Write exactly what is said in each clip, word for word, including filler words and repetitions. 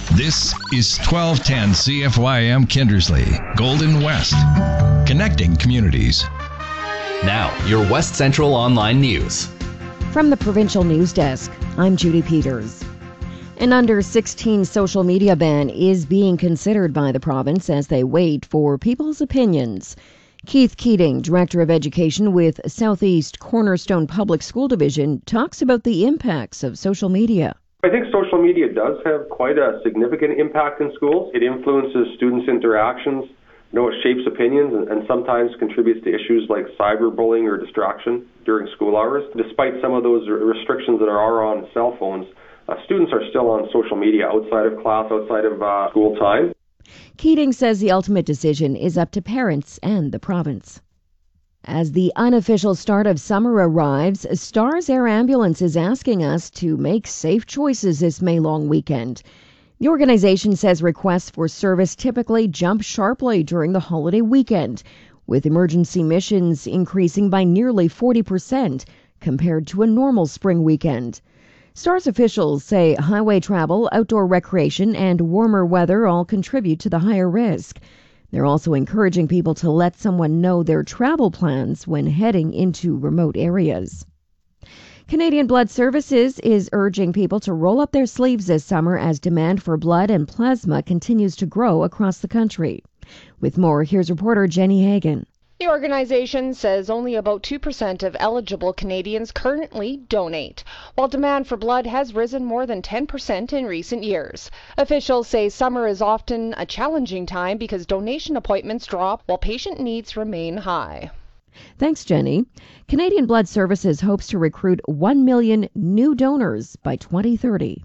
This is twelve ten C F Y M Kindersley, Golden West, connecting communities. Now, your West Central Online News. From the Provincial News Desk, I'm Judy Peters. An under sixteen social media ban is being considered by the province as they wait for people's opinions. Keith Keating, Director of Education with Southeast Cornerstone Public School Division, talks about the impacts of social media. I think social media does have quite a significant impact in schools. It influences students' interactions, you know, it shapes opinions, and, and sometimes contributes to issues like cyberbullying or distraction during school hours. Despite some of those restrictions that are on cell phones, uh, students are still on social media outside of class, outside of uh, school time. Keating says the ultimate decision is up to parents and the province. As the unofficial start of summer arrives, Stars Air Ambulance is asking us to make safe choices this May-long weekend. The organization says requests for service typically jump sharply during the holiday weekend, with emergency missions increasing by nearly forty percent compared to a normal spring weekend. Stars officials say highway travel, outdoor recreation, and warmer weather all contribute to the higher risk. They're also encouraging people to let someone know their travel plans when heading into remote areas. Canadian Blood Services is urging people to roll up their sleeves this summer as demand for blood and plasma continues to grow across the country. With more, here's reporter Jenny Hagan. The organization says only about two percent of eligible Canadians currently donate, while demand for blood has risen more than ten percent in recent years. Officials say summer is often a challenging time because donation appointments drop while patient needs remain high. Thanks, Jenny. Canadian Blood Services hopes to recruit one million new donors by twenty thirty.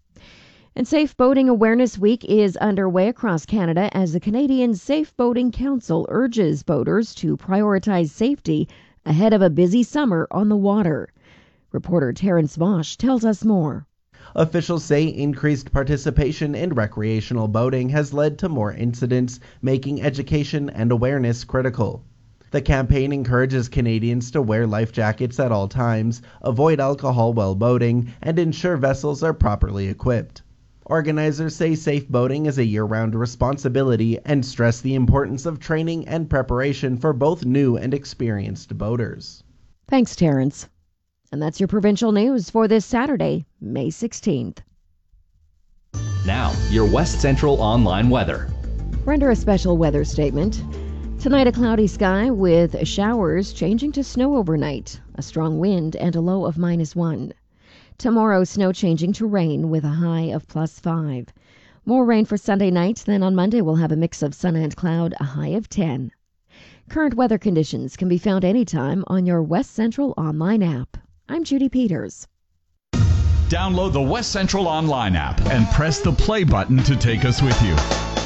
And Safe Boating Awareness Week is underway across Canada as the Canadian Safe Boating Council urges boaters to prioritize safety ahead of a busy summer on the water. Reporter Terrence Vosch tells us more. Officials say increased participation in recreational boating has led to more incidents, making education and awareness critical. The campaign encourages Canadians to wear life jackets at all times, avoid alcohol while boating, and ensure vessels are properly equipped. Organizers say safe boating is a year-round responsibility and stress the importance of training and preparation for both new and experienced boaters. Thanks, Terrence. And that's your provincial news for this Saturday, May sixteenth. Now, your West Central Online weather. We're under a special weather statement. Tonight, a cloudy sky with showers changing to snow overnight, a strong wind, and a low of minus one. Tomorrow, snow changing to rain with a high of plus five. More rain for Sunday night. Then on Monday, we'll have a mix of sun and cloud, a high of ten. Current weather conditions can be found anytime on your West Central Online app. I'm Judy Peters. Download the West Central Online app and press the play button to take us with you.